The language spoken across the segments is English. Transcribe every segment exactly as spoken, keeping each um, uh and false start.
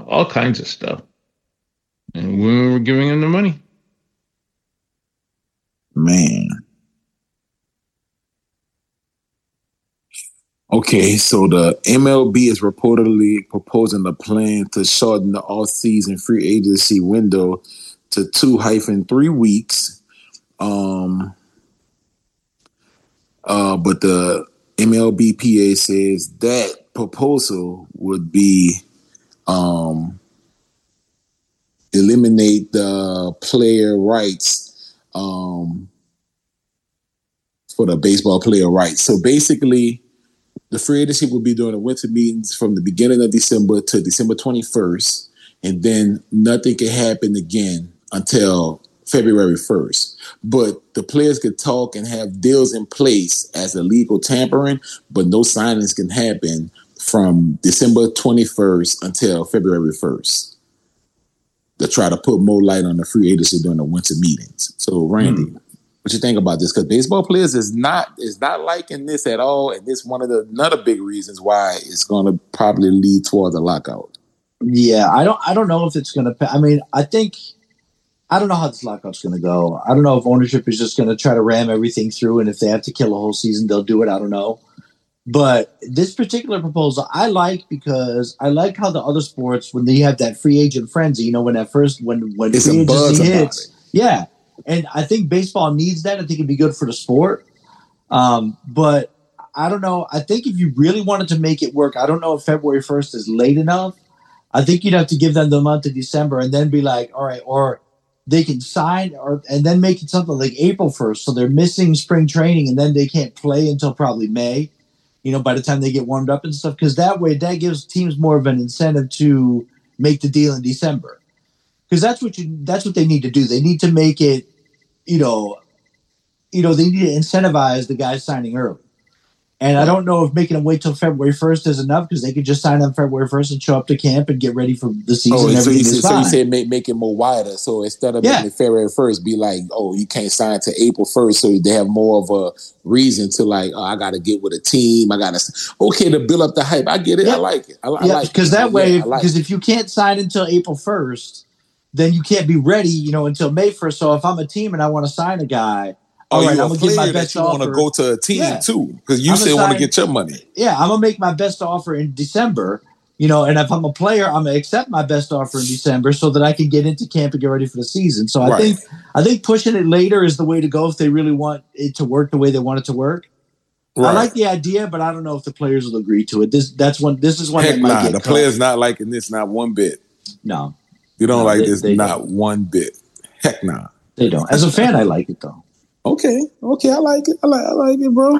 all kinds of stuff. And women were giving him the money. Man. Okay, so the M L B is reportedly proposing a plan to shorten the off-season free agency window to two hyphen three weeks. Um, uh, but the M L B P A says that proposal would be um, eliminate the player rights um, for the baseball player rights. So basically, the free agency will be during the winter meetings from the beginning of December to December twenty-first, and then nothing can happen again until February first. But the players could talk and have deals in place as illegal tampering, but no signings can happen from December twenty-first until February first to try to put more light on the free agency during the winter meetings. So, Randy, mm. what you think about this? Because baseball players is not is not liking this at all, and this one of the another big reasons why it's going to probably lead towards a lockout. Yeah, I don't I don't know if it's going to. I mean, I think I don't know how this lockout's going to go. I don't know if ownership is just going to try to ram everything through, and if they have to kill a whole season, they'll do it. I don't know. But this particular proposal I like because I like how the other sports, when they have that free agent frenzy, you know, when at first when when it's free a buzz agency about hits, it. yeah. And I think baseball needs that. I think it'd be good for the sport. Um, but I don't know. I think if you really wanted to make it work, I don't know if February first is late enough. I think you'd have to give them the month of December and then be like, all right, or they can sign or and then make it something like April first. So they're missing spring training and then they can't play until probably May, you know, by the time they get warmed up and stuff. Because that way, that gives teams more of an incentive to make the deal in December. Because that's what you that's what they need to do. They need to make it, you know, you know, they need to incentivize the guys signing early. And I don't know if making them wait till February first is enough because they could just sign on February first and show up to camp and get ready for the season. Oh, and so you, everything is so fine. you said make, make it more wider. So instead of Yeah. making it February first, be like, oh, you can't sign to April first. So they have more of a reason to like, oh, I got to get with a team. I got to, okay, to build up the hype. I get it. Yeah. I like it. I, I yeah, like it. because that way, Yeah, because like if you can't sign until April first, then you can't be ready, you know, until May first. So if I'm a team and I want to sign a guy, Oh, all right, you I'm a gonna give my player that best you want to offer. go to a team Yeah. too, because you I'm still want to assign- get your money. Yeah, I'm gonna make my best offer in December, you know, and if I'm a player, I'm gonna accept my best offer in December so that I can get into camp and get ready for the season. So I Right. think I think pushing it later is the way to go if they really want it to work the way they want it to work. Right. I like the idea, but I don't know if the players will agree to it. This that's one. This is one Heck that might nah, get the cut. players not liking this, not one bit. No, You don't No, like they- this, they not don't. one bit. Heck nah. they don't. As a fan, I like it though. Okay, okay, I like it. I like, I like it, bro.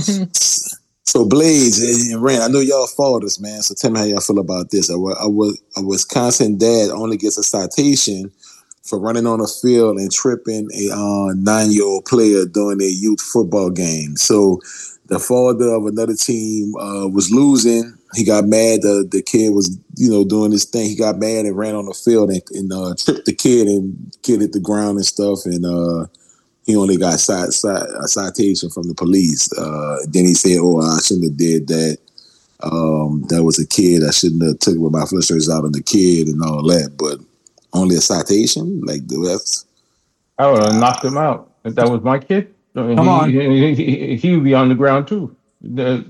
So Blaze and Rand, I know y'all followed this, man. So tell me how y'all feel about this. A, a, a Wisconsin dad only gets a citation for running on a field and tripping a uh, nine-year-old player during a youth football game. So the father of another team uh, was losing. He got mad. The, the kid was, you know, doing his thing. He got mad and ran on the field and, and uh, tripped the kid and kid hit the ground and stuff. And uh, he only got cite, cite, a citation from the police. Uh, then he said, "Oh, I shouldn't have did that. Um, that was a kid. I shouldn't have took my frustrations out on the kid and all that." But only a citation, like that's. I would have knocked him out if that was my kid. I mean, Come he, on. he, he, he would be on the ground too. The-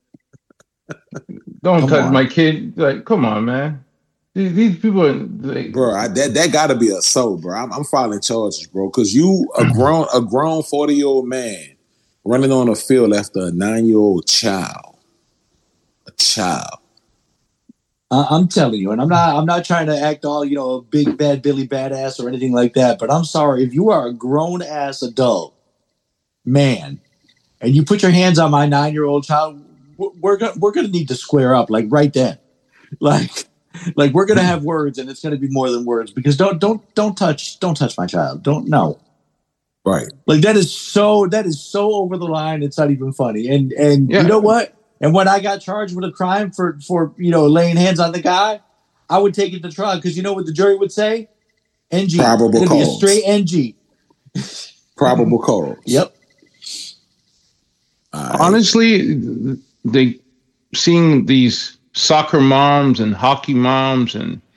don't Come touch on. my kid. Like, come on, man. These, these people, are, like, Bro, I, that that got to be assault, bro. I'm, I'm filing charges, bro, because you a grown a grown forty year old man running on a field after a nine year old child, a child. Uh, I'm telling you, and I'm not. I'm not trying to act all, you know, big bad Billy badass or anything like that. But I'm sorry if you are a grown ass adult man, and you put your hands on my nine year old child, we're, we're gonna we're gonna need to square up, like right then, like like we're gonna have words, and it's gonna be more than words because don't don't don't touch don't touch my child. Don't no. Right. Like that is so that is so over the line. It's not even funny. And and Yeah. you know what? And when I got charged with a crime for for you know laying hands on the guy, I would take it to trial because you know what the jury would say? N G. Probable It'd be a cause. straight N G. Probable cause. Yep. All right. honestly, they seeing these soccer moms and hockey moms and